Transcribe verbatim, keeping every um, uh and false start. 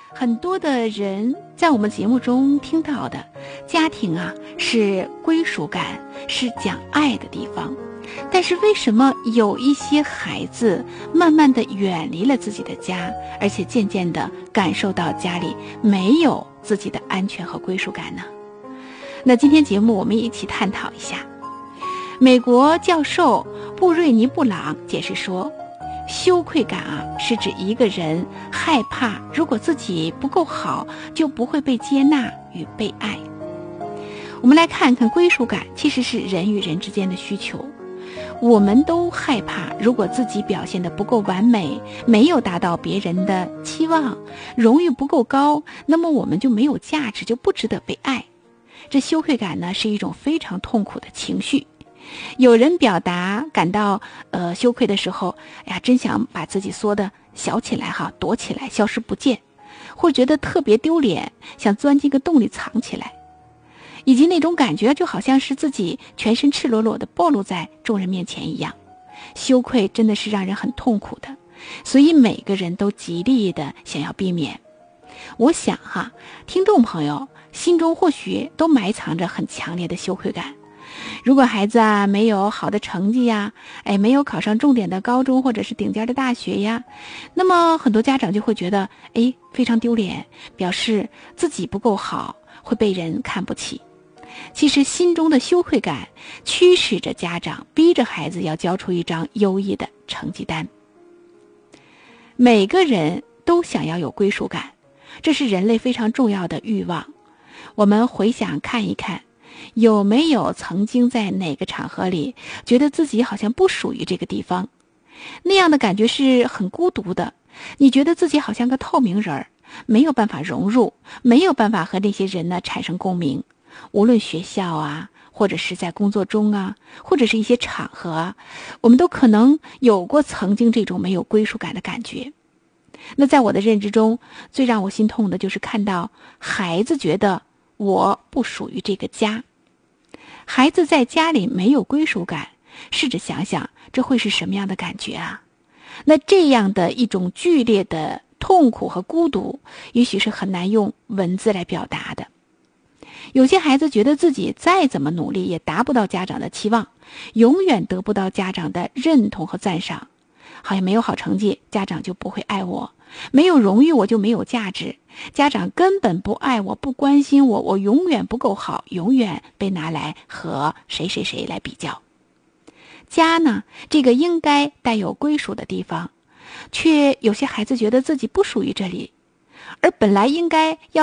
很多的人在我们节目中听到的，家庭啊是归属感，是讲爱的地方。但是为什么有一些孩子慢慢的远离了自己的家，而且渐渐的感受到家里没有自己的安全和归属感呢？那今天节目我们一起探讨一下。美国教授布瑞尼布朗解释说，羞愧感啊，是指一个人害怕如果自己不够好，就不会被接纳与被爱。我们来看看归属感其实是人与人之间的需求。我们都害怕如果自己表现得不够完美，没有达到别人的期望，荣誉不够高，那么我们就没有价值，就不值得被爱。这羞愧感呢，是一种非常痛苦的情绪。有人表达感到呃羞愧的时候，哎呀，真想把自己缩得小起来哈，躲起来，消失不见，或觉得特别丢脸，想钻进个洞里藏起来。以及那种感觉就好像是自己全身赤裸裸地暴露在众人面前一样。羞愧真的是让人很痛苦的，所以每个人都极力的想要避免。我想哈，听众朋友心中或许都埋藏着很强烈的羞愧感。如果孩子啊没有好的成绩呀，哎，没有考上重点的高中或者是顶尖的大学呀，那么很多家长就会觉得哎非常丢脸，表示自己不够好，会被人看不起。其实心中的羞愧感驱使着家长逼着孩子要交出一张优异的成绩单。每个人都想要有归属感，这是人类非常重要的欲望。我们回想看一看，有没有曾经在哪个场合里觉得自己好像不属于这个地方，那样的感觉是很孤独的。你觉得自己好像个透明人儿，没有办法融入，没有办法和那些人呢产生共鸣。无论学校啊，或者是在工作中啊，或者是一些场合啊，我们都可能有过曾经这种没有归属感的感觉。那在我的认知中，最让我心痛的就是看到孩子觉得我不属于这个家。孩子在家里没有归属感，试着想想这会是什么样的感觉啊？那这样的一种剧烈的痛苦和孤独，也许是很难用文字来表达的。有些孩子觉得自己再怎么努力也达不到家长的期望，永远得不到家长的认同和赞赏。好像没有好成绩，家长就不会爱我；没有荣誉，我就没有价值。家长根本不爱我，不关心我，我永远不够好，永远被拿来和谁谁谁来比较。家呢，这个应该带有归属的地方，却有些孩子觉得自己不属于这里，而本来应该要